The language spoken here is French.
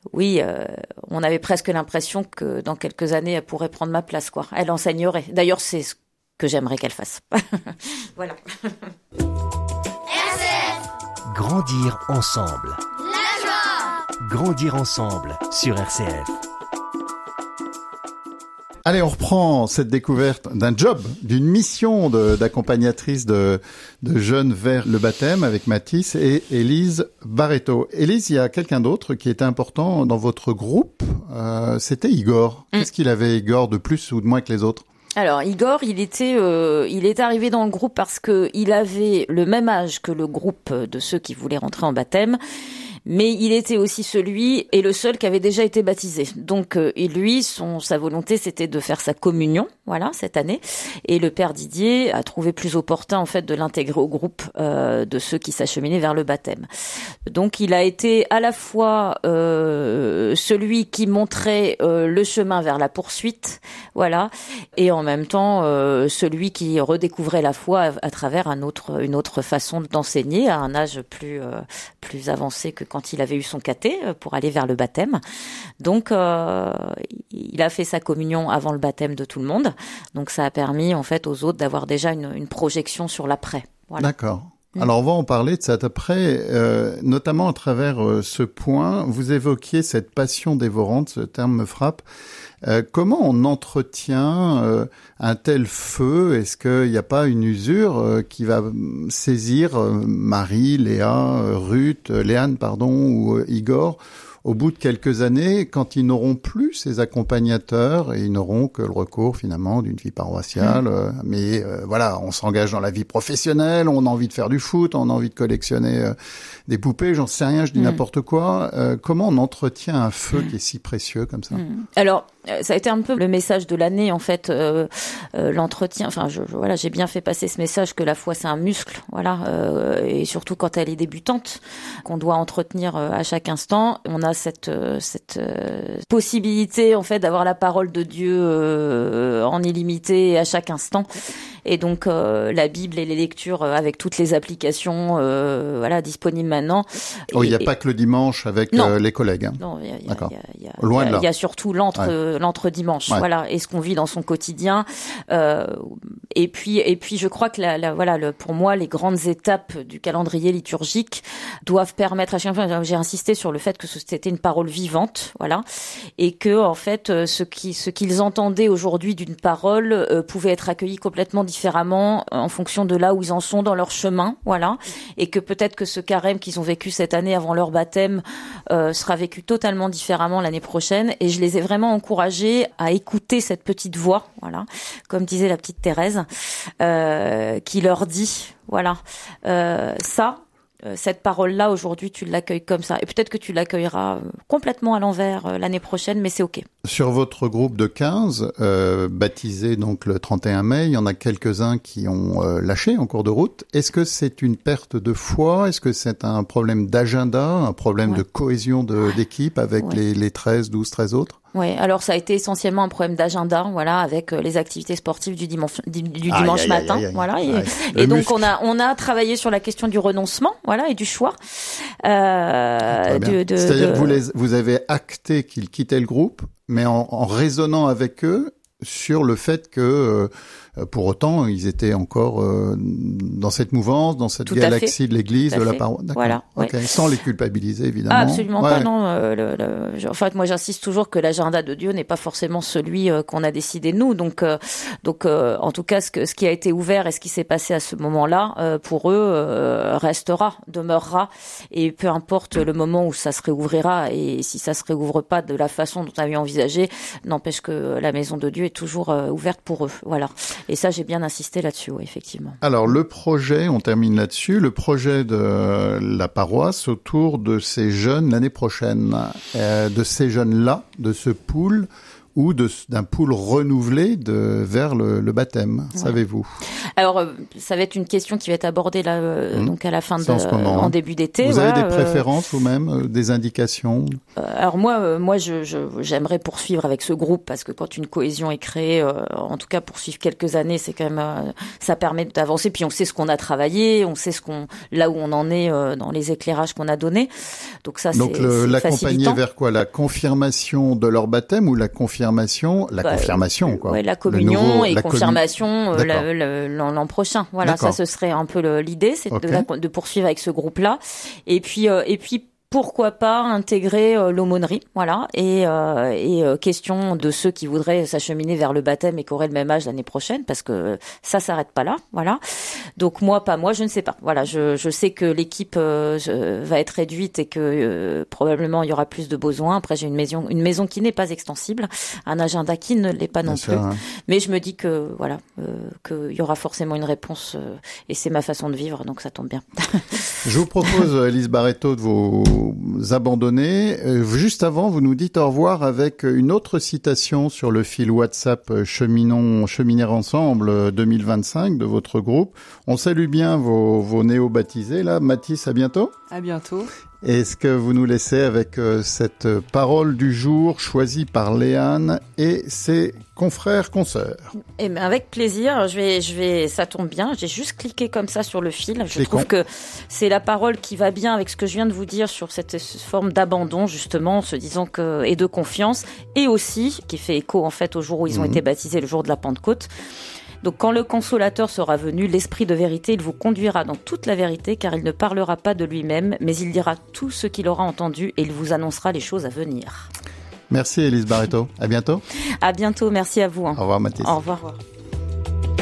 oui, on avait presque l'impression que dans quelques années, elle pourrait prendre ma place, quoi. Elle enseignerait. D'ailleurs, c'est ce que j'aimerais qu'elle fasse. Voilà. RCF. Grandir ensemble. La joie. Grandir ensemble sur RCF. Allez, on reprend cette découverte d'un job, d'une mission d'accompagnatrice de jeunes vers le baptême avec Mathis et Élise Barreto. Élise, il y a quelqu'un d'autre qui était important dans votre groupe, c'était Igor. Qu'est-ce qu'il avait, Igor, de plus ou de moins que les autres ? Alors Igor, il est arrivé dans le groupe parce que il avait le même âge que le groupe de ceux qui voulaient rentrer en baptême. Mais il était aussi celui et le seul qui avait déjà été baptisé. Donc, et lui, sa volonté, c'était de faire sa communion, voilà, cette année. Et le père Didier a trouvé plus opportun, en fait, de l'intégrer au groupe de ceux qui s'acheminaient vers le baptême. Donc, il a été à la fois celui qui montrait le chemin vers la poursuite, voilà, et en même temps celui qui redécouvrait la foi à travers une autre façon d'enseigner à un âge plus avancé que quand il avait eu son caté pour aller vers le baptême. Donc, il a fait sa communion avant le baptême de tout le monde. Donc, ça a permis, en fait, aux autres d'avoir déjà une projection sur l'après. Voilà. D'accord. Alors, on va en parler de cet après, notamment à travers ce point. Vous évoquiez cette passion dévorante, ce terme me frappe. Comment on entretient un tel feu ? Est-ce qu'il n'y a pas une usure qui va saisir Marie, Léane, ou Igor au bout de quelques années, quand ils n'auront plus ces accompagnateurs et ils n'auront que le recours finalement d'une vie paroissiale. Mais voilà, on s'engage dans la vie professionnelle, on a envie de faire du foot, on a envie de collectionner des poupées, j'en sais rien, je dis n'importe quoi. Comment on entretient un feu qui est si précieux comme ça ? Alors, ça a été un peu le message de l'année, en fait, l'entretien. Enfin, voilà, j'ai bien fait passer ce message que la foi c'est un muscle, voilà, et surtout quand elle est débutante, qu'on doit entretenir à chaque instant. On a cette possibilité, en fait, d'avoir la parole de Dieu en illimité à chaque instant. Et donc la Bible et les lectures avec toutes les applications voilà disponibles maintenant. Oh, il n'y a pas que le dimanche avec les collègues. Hein. Non, il y a surtout l'entre-dimanche, ouais. Voilà, et ce qu'on vit dans son quotidien. Et puis je crois que pour moi les grandes étapes du calendrier liturgique doivent permettre à chaque fois. J'ai insisté sur le fait que c'était une parole vivante, voilà, et que en fait ce qu'ils entendaient aujourd'hui d'une parole pouvait être accueilli complètement différemment en fonction de là où ils en sont dans leur chemin, voilà, et que peut-être que ce carême qu'ils ont vécu cette année avant leur baptême sera vécu totalement différemment l'année prochaine. Et je les ai vraiment encouragés à écouter cette petite voix, voilà, comme disait la petite Thérèse, qui leur dit, voilà, cette parole-là, aujourd'hui, tu l'accueilles comme ça. Et peut-être que tu l'accueilleras complètement à l'envers l'année prochaine, mais c'est OK. Sur votre groupe de 15, baptisé donc le 31 mai, il y en a quelques-uns qui ont lâché en cours de route. Est-ce que c'est une perte de foi ? Est-ce que c'est un problème d'agenda, un problème de cohésion d'équipe avec les 13 autres ? Oui, alors ça a été essentiellement un problème d'agenda, voilà, avec les activités sportives du dimanche matin, voilà. Et donc on a travaillé sur la question du renoncement, voilà, et du choix. C'est-à-dire que vous avez acté qu'ils quittaient le groupe, mais en raisonnant avec eux sur le fait que pour autant ils étaient encore dans cette mouvance, dans cette galaxie de l'Église, de la parole. Voilà, okay. Sans les culpabiliser évidemment. Absolument pas, non. En fait, moi j'insiste toujours que l'agenda de Dieu n'est pas forcément celui qu'on a décidé nous. Donc en tout cas, ce qui a été ouvert et ce qui s'est passé à ce moment-là, pour eux, demeurera. Et peu importe le moment où ça se réouvrira, et si ça se réouvre pas de la façon dont on avait envisagé, n'empêche que la maison de Dieu est toujours ouverte pour eux. Voilà. Et ça, j'ai bien insisté là-dessus, oui, effectivement. Alors, le projet, on termine là-dessus, le projet de la paroisse autour de ces jeunes l'année prochaine, de ces jeunes-là, de ce pool ou d'un pool renouvelé vers le baptême, savez-vous? Alors, ça va être une question qui va être abordée là, donc à la fin en début d'été. Vous avez des préférences vous-même, des indications? Alors moi, j'aimerais poursuivre avec ce groupe parce que quand une cohésion est créée, en tout cas poursuivre quelques années, c'est quand même, ça permet d'avancer. Puis on sait ce qu'on a travaillé, on sait là où on en est dans les éclairages qu'on a donnés. Donc ça, donc c'est l'accompagner vers quoi? La confirmation de leur baptême ou la confirmation quoi. Ouais, la communion et confirmation l'an prochain. Voilà, ça ce serait un peu l'idée, c'est de poursuivre avec ce groupe-là. Et puis pourquoi pas intégrer l'aumônerie, voilà, et question de ceux qui voudraient s'acheminer vers le baptême et qui auraient le même âge l'année prochaine, parce que ça s'arrête pas là, voilà. Donc moi, je ne sais pas. Voilà, je sais que l'équipe va être réduite et que probablement il y aura plus de besoins. Après, j'ai une maison qui n'est pas extensible, un agenda qui ne l'est pas non plus. Mais je me dis que voilà, qu'il y aura forcément une réponse, et c'est ma façon de vivre, donc ça tombe bien. Je vous propose, Lise Barreto, de vous abandonner. Juste avant, vous nous dites au revoir avec une autre citation sur le fil WhatsApp Cheminer Ensemble 2025 de votre groupe. On salue bien vos néo-baptisés, là. Mathis, à bientôt. À bientôt. Est-ce que vous nous laissez avec cette parole du jour choisie par Léane et ses confrères, consoeurs? Eh ben, avec plaisir. Ça tombe bien. J'ai juste cliqué comme ça sur le fil. Je trouve que c'est la parole qui va bien avec ce que je viens de vous dire sur cette forme d'abandon, justement, se disant et de confiance, et aussi, qui fait écho, en fait, au jour où ils ont été baptisés, le jour de la Pentecôte. Donc quand le consolateur sera venu, l'esprit de vérité, il vous conduira dans toute la vérité, car il ne parlera pas de lui-même, mais il dira tout ce qu'il aura entendu et il vous annoncera les choses à venir. Merci Élise Barreto. À bientôt. À bientôt, merci à vous. Au revoir Mathis. Au revoir.